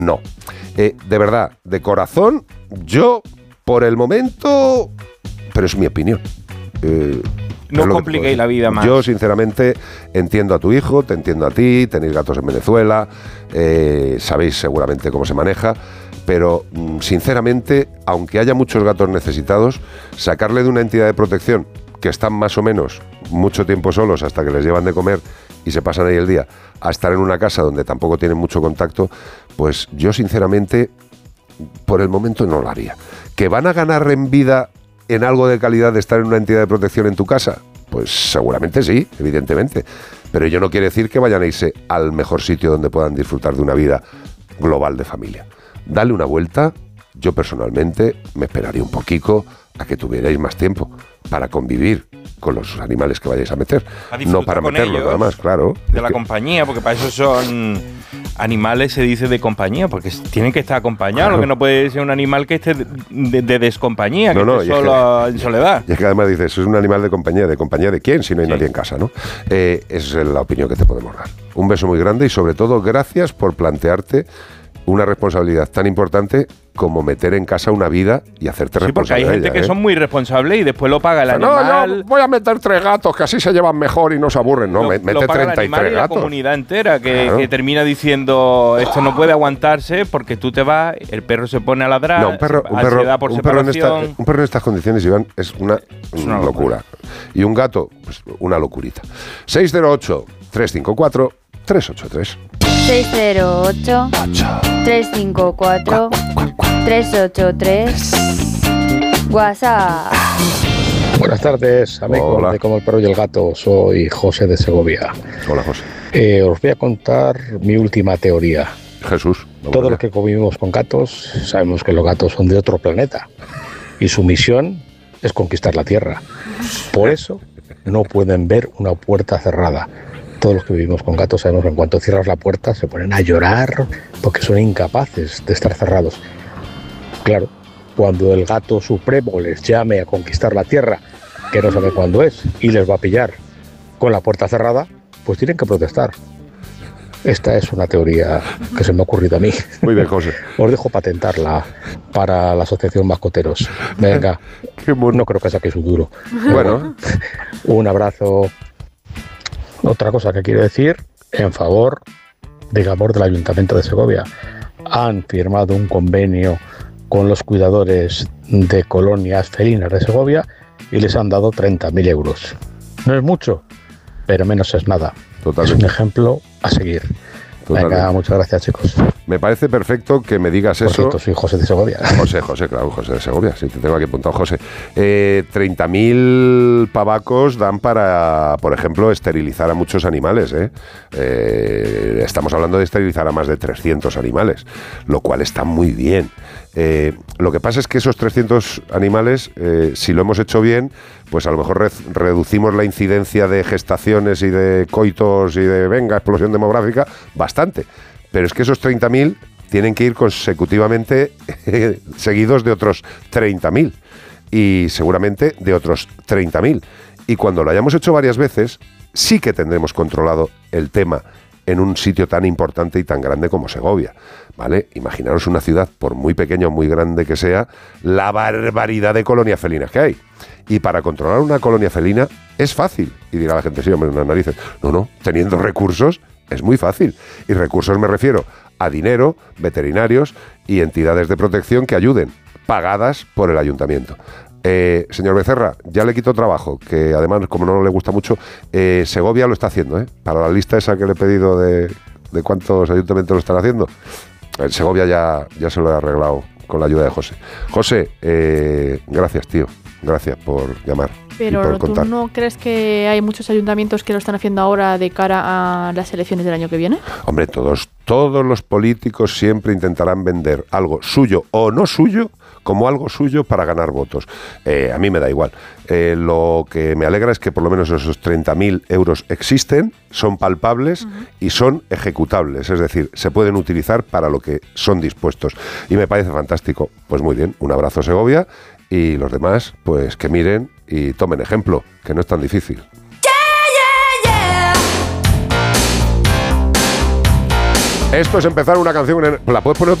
no. De verdad, de corazón, yo, por el momento, pero es mi opinión. No compliquéis la vida más. Yo, sinceramente, entiendo a tu hijo, te entiendo a ti, tenéis gatos en Venezuela, sabéis seguramente cómo se maneja, pero, sinceramente, aunque haya muchos gatos necesitados, sacarle de una entidad de protección que están más o menos mucho tiempo solos hasta que les llevan de comer y se pasan ahí el día, a estar en una casa donde tampoco tienen mucho contacto, pues yo, sinceramente, por el momento no lo haría. ¿Que van a ganar en vida en algo de calidad de estar en una entidad de protección en tu casa? Pues seguramente sí, evidentemente. Pero ello no quiere decir que vayan a irse al mejor sitio donde puedan disfrutar de una vida global de familia. Dale una vuelta. Yo personalmente me esperaría un poquito a que tuvierais más tiempo para convivir con los animales que vayáis a meter. No para meterlos nada más, claro. De la compañía, porque para eso son animales, se dice de compañía, porque tienen que estar acompañados. Claro. Lo que no puede ser un animal que esté de descompañía, que esté solo en soledad. Y es que además dices, es un animal de compañía de quién si no hay nadie en casa, ¿no? Esa es la opinión que te podemos dar. Un beso muy grande y sobre todo gracias por plantearte una responsabilidad tan importante como meter en casa una vida y hacerte responsable. Sí, porque hay gente que son muy responsables y después lo paga el animal. No, yo voy a meter 3 gatos que así se llevan mejor y no se aburren. No, mete 33 gatos. La comunidad entera que termina diciendo esto no puede aguantarse porque tú te vas, el perro se pone a ladrar. No, un perro en estas condiciones, Iván, es una locura. Y un gato, pues una locurita. 608-354-383. 608-354-383. WhatsApp. Buenas tardes, amigos de Como el Perro y el Gato. Soy José de Segovia. Hola, José. Os voy a contar mi última teoría. Jesús. Todos los que convivimos con gatos sabemos que los gatos son de otro planeta y su misión es conquistar la Tierra. Por eso no pueden ver una puerta cerrada. Todos los que vivimos con gatos sabemos que en cuanto cierras la puerta se ponen a llorar porque son incapaces de estar cerrados. Claro, cuando el gato supremo les llame a conquistar la Tierra, que no sabe cuándo es, y les va a pillar con la puerta cerrada, pues tienen que protestar. Esta es una teoría que se me ha ocurrido a mí. Muy bien, José. Os dejo patentarla para la Asociación Mascoteros. Venga, no creo que saque su duro. Bueno, un abrazo. Otra cosa que quiero decir, en favor, digamos, del Ayuntamiento de Segovia. Han firmado un convenio con los cuidadores de colonias felinas de Segovia y les han dado 30.000 euros. No es mucho, pero menos es nada. Totalmente. Es un ejemplo a seguir. Venga, muchas gracias, chicos. Me parece perfecto que me digas eso. Cierto, soy José de Segovia. José, claro, José de Segovia, sí, te tengo aquí apuntado, José. 30.000 pavacos dan para, por ejemplo, esterilizar a muchos animales, estamos hablando de esterilizar a más de 300 animales, lo cual está muy bien. Lo que pasa es que esos 300 animales, si lo hemos hecho bien, pues a lo mejor reducimos la incidencia de gestaciones y de coitos y de, explosión demográfica, bastante. Pero es que esos 30.000 tienen que ir consecutivamente seguidos de otros 30.000 y seguramente de otros 30.000. Y cuando lo hayamos hecho varias veces, sí que tendremos controlado el tema en un sitio tan importante y tan grande como Segovia, ¿vale? Imaginaros una ciudad, por muy pequeña o muy grande que sea, la barbaridad de colonias felinas que hay. Y para controlar una colonia felina es fácil. Y dirá la gente, sí, hombre, unas narices. No, teniendo recursos es muy fácil. Y recursos me refiero a dinero, veterinarios y entidades de protección que ayuden, pagadas por el ayuntamiento. Señor Becerra, ya le quito trabajo, que además, como no le gusta mucho, Segovia lo está haciendo, para la lista esa que le he pedido de cuántos ayuntamientos lo están haciendo. Segovia ya se lo he arreglado con la ayuda de José. José, gracias, tío. Gracias por llamar. Pero ¿tú no crees que hay muchos ayuntamientos que lo están haciendo ahora de cara a las elecciones del año que viene? Hombre, todos los políticos siempre intentarán vender algo suyo o no suyo como algo suyo para ganar votos. A mí me da igual. Lo que me alegra es que por lo menos esos 30.000 euros existen, son palpables y son ejecutables. Es decir, se pueden utilizar para lo que son dispuestos. Y me parece fantástico. Pues muy bien, un abrazo, Segovia. Y los demás, pues que miren y tomen ejemplo, que no es tan difícil. Esto es empezar una canción. ¿La puedes poner